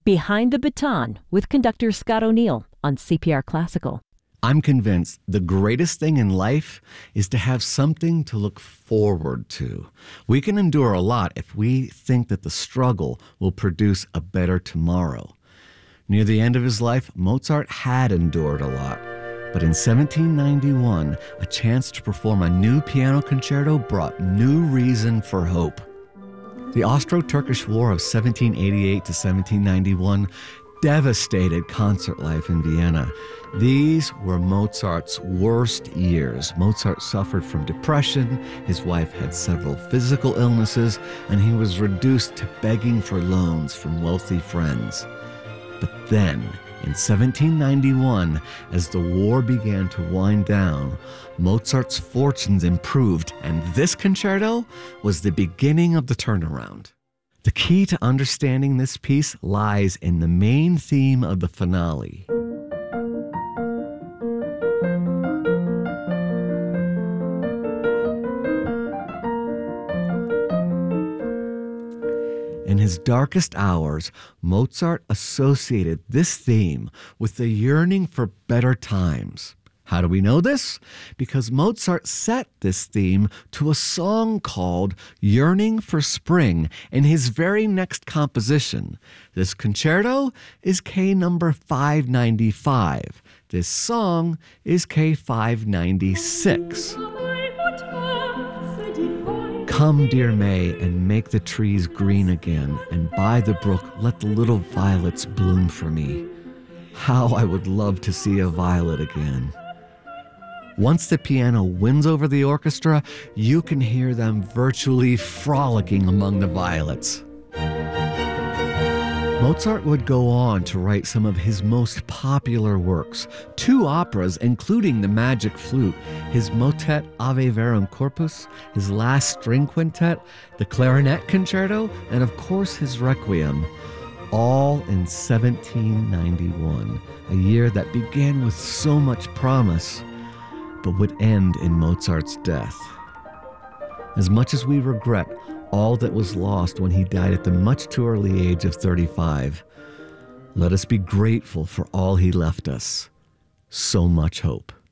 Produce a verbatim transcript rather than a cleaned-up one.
Behind the Baton with conductor Scott O'Neill on C P R Classical. I'm convinced the greatest thing in life is to have something to look forward to. We can endure a lot if we think that the struggle will produce a better tomorrow. Near the end of his life, Mozart had endured a lot. But in seventeen ninety-one, a chance to perform a new piano concerto brought new reason for hope. The Austro-Turkish War of seventeen eighty-eight to seventeen ninety-one devastated concert life in Vienna. These were Mozart's worst years. Mozart suffered from depression, his wife had several physical illnesses, and he was reduced to begging for loans from wealthy friends. But then, in seventeen ninety-one, as the war began to wind down, Mozart's fortunes improved, and this concerto was the beginning of the turnaround. The key to understanding this piece lies in the main theme of the finale. In his darkest hours, Mozart associated this theme with the yearning for better times. How do we know this? Because Mozart set this theme to a song called Yearning for Spring in his very next composition. This concerto is K number five ninety-five. This song is K five ninety-six. Come, dear May, and make the trees green again, and by the brook let the little violets bloom for me. How I would love to see a violet again. Once the piano wins over the orchestra, you can hear them virtually frolicking among the violets. Mozart would go on to write some of his most popular works, two operas including The Magic Flute, his motet Ave Verum Corpus, his last string quintet, the clarinet concerto, and of course his Requiem, all in seventeen ninety-one, a year that began with so much promise, but would end in Mozart's death. As much as we regret all that was lost when he died at the much too early age of thirty-five, let us be grateful for all he left us. So much hope.